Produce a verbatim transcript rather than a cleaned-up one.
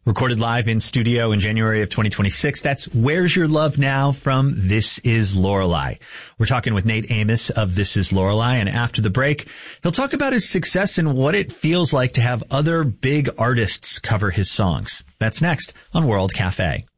Recorded live in studio in January of twenty twenty-six. That's Where's Your Love Now from This Is Lorelei. We're talking with Nate Amos of This Is Lorelei, and after the break, he'll talk about his success and what it feels like to have other big artists cover his songs. That's next on World Cafe.